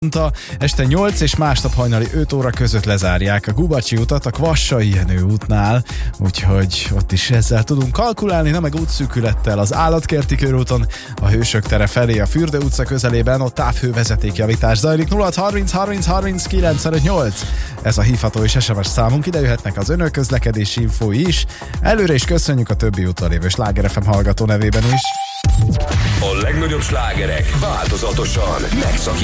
Este 8 és másnap hajnali 5 óra között lezárják a Gubacsi utat a Kvassai Jenő útnál, úgyhogy ott is ezzel tudunk kalkulálni, na meg útszűkülettel az Állatkerti körúton, a Hősök tere felé a Fürde utca közelében, ott távhővezetékjavítás zajlik. 0630 30 30 958. Ez a hívható és SMS számunk, ide jöhetnek az önök közlekedési infói is. Előre is köszönjük a többi úton lévő Sláger FM hallgató nevében is. A legnagyobb slágerek változatosan megszakítják